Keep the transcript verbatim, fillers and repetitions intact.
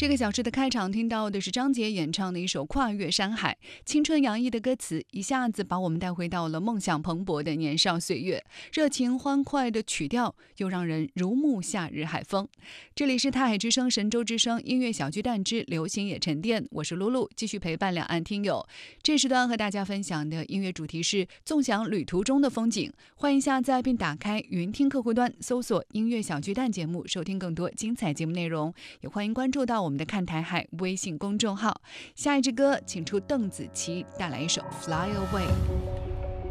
这个小时的开场听到的是张杰演唱的一首《跨越山海》，青春洋溢的歌词一下子把我们带回到了梦想蓬勃的年少岁月，热情欢快的曲调又让人如沐夏日海风。这里是泰海之声、神州之声音乐小巨蛋之流行也沉淀，我是露露，继续陪伴两岸听友。这时段和大家分享的音乐主题是纵享旅途中的风景，欢迎下载并打开云听客户端，搜索音乐小巨蛋节目，收听更多精彩节目内容，也欢迎关注到我们的看台海微信公众号。下一支歌请出邓紫棋带来一首 Fly Away。